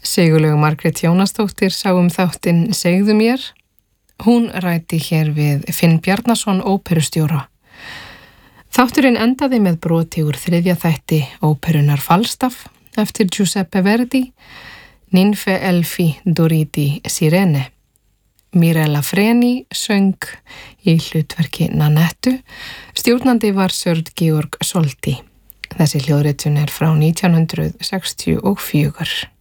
Sigurlaug Margrét Jónasdóttir sá þáttinn Segðu mér. Hún ræddi hér við Finn Bjarnason óperustjóra. Þátturinn endaði með broti úr 3. þætti óperunar Falstaff eftir Giuseppe Verdi, Ninfe Elfi Doriti Sirene. Mirella Freni söng í hlutverki Nanettu, stjórnandi var Sörd Georg Solti. Þessi hljóðritun frá 1964.